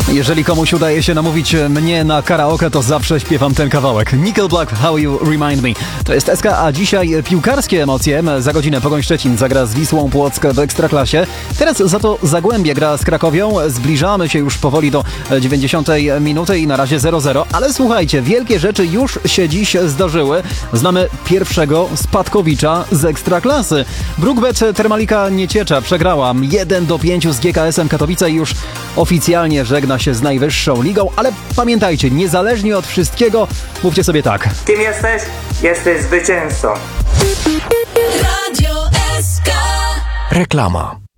Jeżeli komuś udaje się namówić mnie na karaoke, to zawsze śpiewam ten kawałek. Nickelback, How You Remind Me. To jest SK, a dzisiaj piłkarskie emocje. Za godzinę Pogoń Szczecin zagra z Wisłą Płock w Ekstraklasie. Teraz za to Zagłębie gra z Krakowią. Zbliżamy się już powoli do 90 minuty i na razie 0-0. Ale słuchajcie, wielkie rzeczy już się dziś zdarzyły. Znamy pierwszego spadkowicza z Ekstraklasy. Brookbet Termalika Nieciecza przegrała 1-5 z GKS-em Katowice i już oficjalnie żegna się z najwyższą ligą, ale pamiętajcie, niezależnie od wszystkiego, mówcie sobie tak. Kim jesteś? Jesteś zwycięzcą. Radio SK. Reklama.